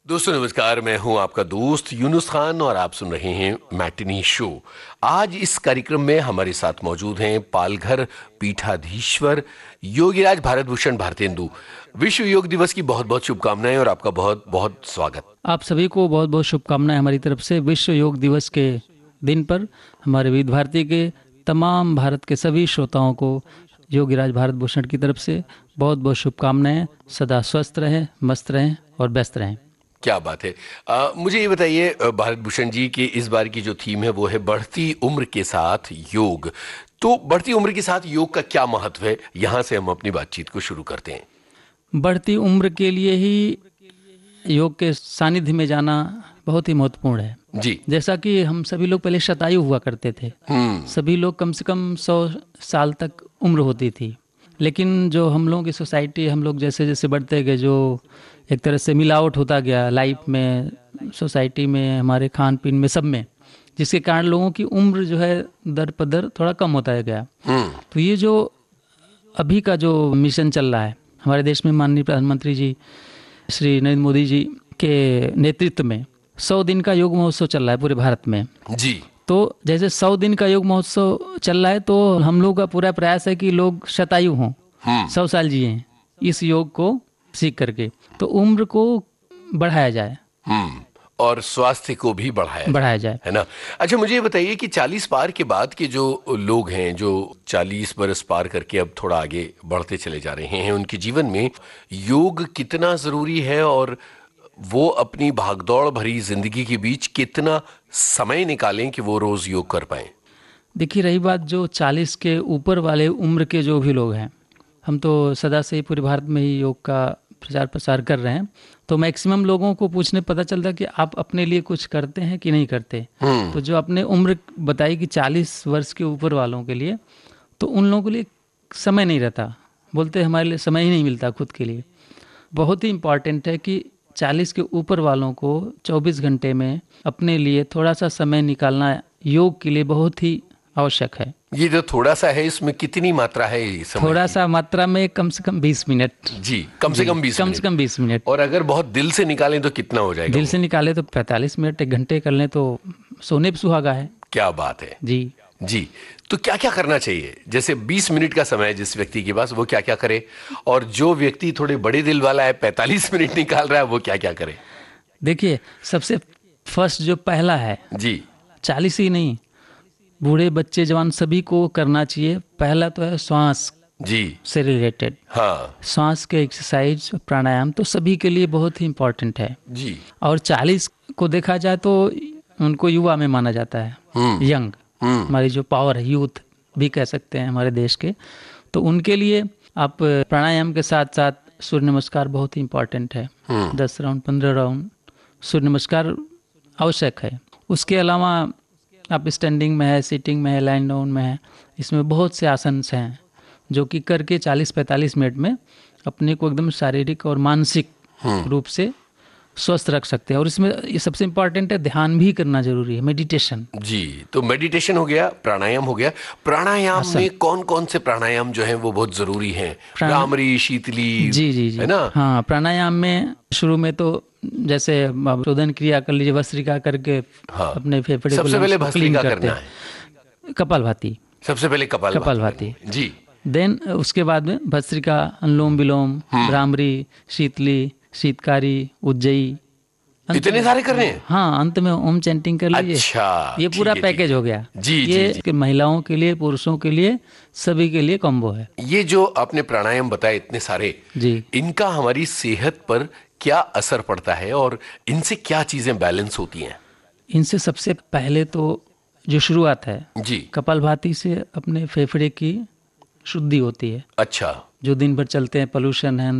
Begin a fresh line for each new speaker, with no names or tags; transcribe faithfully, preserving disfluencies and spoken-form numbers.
दोस्तों नमस्कार, मैं हूं आपका दोस्त यूनुस खान और आप सुन रहे हैं मैटिनी शो। आज इस कार्यक्रम में हमारे साथ मौजूद हैं पालघर पीठाधीश्वर योगीराज भारत भूषण भारतेंदु। विश्व योग दिवस की बहुत बहुत शुभकामनाएं और आपका बहुत बहुत स्वागत।
आप सभी को बहुत बहुत शुभकामनाएं हमारी तरफ से। विश्व योग दिवस के दिन पर हमारे विविध भारती के तमाम भारत के सभी श्रोताओं को योगीराज भारत भूषण की तरफ से बहुत बहुत शुभकामनाएं। सदा स्वस्थ रहें, मस्त रहें और व्यस्त रहें।
क्या बात है। आ, मुझे ये बताइए भारत भूषण जी कि इस बार की जो थीम है वो है बढ़ती उम्र के साथ योग। तो बढ़ती उम्र के साथ योग का क्या महत्व है, यहाँ से हम अपनी बातचीत को शुरू करते हैं।
बढ़ती उम्र के लिए ही योग के सानिध्य में जाना बहुत ही महत्वपूर्ण है
जी।
जैसा कि हम सभी लोग पहले शतायु हुआ करते थे, सभी लोग कम से कम सौ साल तक उम्र होती थी। लेकिन जो हम लोगों की सोसाइटी, हम लोग जैसे जैसे बढ़ते गए, जो एक तरह से मिलावट होता गया लाइफ में, सोसाइटी में, हमारे खान पीन में, सब में, जिसके कारण लोगों की उम्र जो है दर पदर थोड़ा कम होता गया। तो ये जो अभी का जो मिशन चल रहा है हमारे देश में, माननीय प्रधानमंत्री जी श्री नरेंद्र मोदी जी के नेतृत्व में सौ दिन का योग महोत्सव चल रहा है पूरे भारत में
जी।
तो जैसे सौ दिन का योग महोत्सव चल रहा है, तो हम लोग का पूरा प्रयास है कि लोग शतायु हों, सौ साल जिए इस योग को सीख करके, तो उम्र को बढ़ाया जाए
और स्वास्थ्य को भी बढ़ाया
बढ़ाया जाए,
है ना। अच्छा, मुझे ये बताइए कि चालीस पार के बाद के जो लोग हैं, जो चालीस बरस पार करके अब थोड़ा आगे बढ़ते चले जा रहे हैं, उनके जीवन में योग कितना जरूरी है और वो अपनी भागदौड़ भरी जिंदगी के बीच कितना समय निकालें कि वो रोज योग कर पाएं।
देखिए, रही बात जो चालीस के ऊपर वाले उम्र के जो भी लोग हैं, हम तो सदा से ही पूरे भारत में ही योग का प्रचार प्रसार कर रहे हैं, तो मैक्सिमम लोगों को पूछने पता चलता कि आप अपने लिए कुछ करते हैं कि नहीं करते। तो जो अपने उम्र बताई कि चालीस वर्ष के ऊपर वालों के लिए, तो उन लोगों के लिए समय नहीं रहता, बोलते हमारे लिए समय ही नहीं मिलता खुद के लिए। बहुत ही इम्पॉर्टेंट है कि चालीस के ऊपर वालों को चौबीस घंटे में अपने लिए थोड़ा सा समय निकालना योग के लिए बहुत ही आवश्यक है।
ये जो थोड़ा सा है, इसमें कितनी मात्रा है समय?
थोड़ा सा मात्रा में कम से कम बीस मिनट
जी, कम से कम बीस
कम से कम बीस मिनट।
और अगर बहुत दिल से निकालें तो कितना हो जाएगा?
दिल से निकाले तो पैंतालीस मिनट, एक घंटे कर लें तो सोने पे सुहागा है।
क्या बात है
जी
जी। तो क्या क्या करना चाहिए? जैसे बीस मिनट का समय है जिस व्यक्ति के पास, वो क्या क्या करे? और जो व्यक्ति थोड़े बड़े दिल वाला है, पैंतालीस मिनट निकाल रहा है, वो क्या क्या करे?
देखिए, सबसे फर्स्ट जो पहला है
जी,
चालीस ही नहीं, बूढ़े बच्चे जवान सभी को करना चाहिए। पहला तो है श्वास
जी
से रिलेटेड,
हाँ
श्वास के एक्सरसाइज, प्राणायाम तो सभी के लिए बहुत ही इम्पोर्टेंट है
जी।
और चालीस को देखा जाए तो उनको युवा में माना जाता है, यंग, हमारी जो पावर है, यूथ भी कह सकते हैं हमारे देश के। तो उनके लिए आप प्राणायाम के साथ साथ सूर्य नमस्कार बहुत ही इम्पोर्टेंट है। दस राउंड पंद्रह राउंड सूर्य नमस्कार आवश्यक है। उसके अलावा आप स्टैंडिंग में है, सीटिंग में है, लाइन डाउन में है, इसमें बहुत से आसन हैं जो कि करके चालीस पैंतालीस मिनट में अपने को एकदम शारीरिक और मानसिक रूप से स्वस्थ रख सकते हैं। और इसमें ये सबसे इम्पोर्टेंट है, ध्यान भी करना जरूरी है, मेडिटेशन।
जी, तो मेडिटेशन हो गया, प्राणायाम हो गया। प्राणायाम में कौन कौन से प्राणायाम जो हैं वो बहुत जरूरी हैं? भ्रामरी, शीतली,
जी जी जी,
है ना।
हाँ, प्राणायाम में शुरू में तो जैसे शोधन क्रिया कर लीजिए, भस्त्रिका करके
हाँ,
अपने फेफड़े को
सबसे पहले भस्त्रिका करना है,
कपालभाति,
सबसे पहले कपाल
कपालभाति
जी।
देन उसके बाद में भस्त्रिका, अनुलोम विलोम, भ्रामरी, शीतली, शीतकारी, उज्जयी,
इतने सारे कर रहे हैं।
हाँ, अंत में ओम चैंटिंग कर लीजिए।
अच्छा,
ये पूरा पैकेज हो गया
जी।
ये
जी, जी।
महिलाओं के लिए, पुरुषों के लिए, सभी के लिए कॉम्बो है।
ये जो आपने प्राणायाम बताए इतने सारे
जी,
इनका हमारी सेहत पर क्या असर पड़ता है और इनसे क्या चीजें बैलेंस होती हैं?
इनसे सबसे पहले तो जो शुरुआत है
जी,
कपालभाति से अपने फेफड़े की शुद्धि होती है।
अच्छा,
जो दिन भर चलते हैं, पोल्यूशन है,